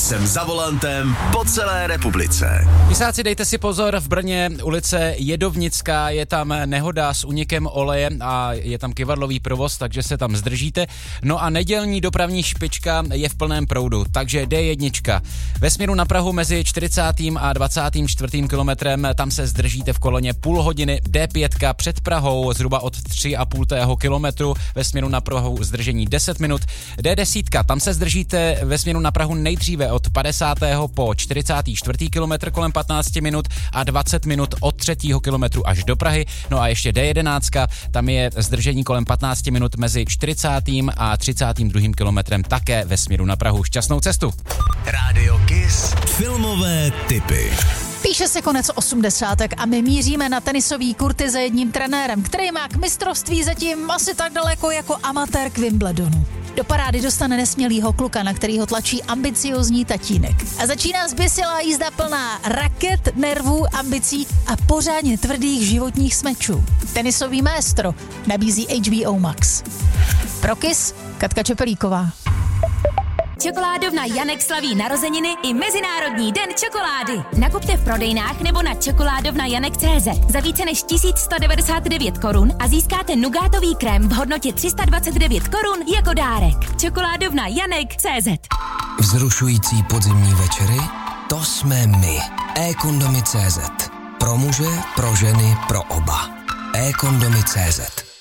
Jsem za volantem po celé republice. Pisáci, dejte si pozor, v Brně ulice Jedovnická, je tam nehoda s únikem oleje a je tam kyvadlový provoz, takže se tam zdržíte. No a nedělní dopravní špička je v plném proudu, takže D1. Ve směru na Prahu mezi 40. a 24. kilometrem tam se zdržíte v koloně půl hodiny. D5 před Prahou zhruba od 3,5 kilometru, ve směru na Prahu zdržení 10 minut. D10, tam se zdržíte ve směru na Prahu nejdříve od 50. po 44. kilometr kolem 15 minut a 20 minut od 3. kilometru až do Prahy. No a ještě D11, tam je zdržení kolem 15 minut mezi 40. a 32. kilometrem také ve směru na Prahu. Šťastnou cestu. Rádio Kiss. Filmové tipy. Píše se konec 80. a my míříme na tenisový kurty za jedním trenérem, který má k mistrovství zatím asi tak daleko jako amatér k Wimbledonu. Do parády dostane nesmělýho kluka, na kterýho tlačí ambiciozní tatínek. A začíná zběsilá jízda plná raket, nervů, ambicí a pořádně tvrdých životních smečů. Tenisový maestro nabízí HBO Max. Pro Kiss Katka Čepelíková. Čokoládovna Janek slaví narozeniny i Mezinárodní den čokolády. Nakupte v prodejnách nebo na čokoládovnajanek.cz za více než 1199 korun a získáte nugátový krém v hodnotě 329 korun jako dárek. Čokoládovnajanek.cz. Vzrušující podzimní večery? To jsme my. e-kondomy.cz. Pro muže, pro ženy, pro oba. e-kondomy.cz.